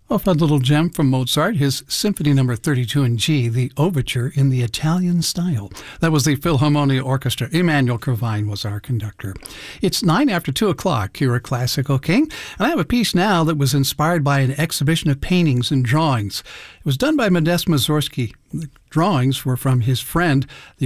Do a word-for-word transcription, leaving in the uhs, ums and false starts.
Well, a fun little gem from Mozart, his Symphony Number thirty-two in G, the Overture in the Italian style. That was the Philharmonia Orchestra. Emmanuel Kravine was our conductor. It's nine after two o'clock here at Classical King, and I have a piece now that was inspired by an exhibition of paintings and drawings. It was done by Modest Mussorgsky. The drawings were from his friend, the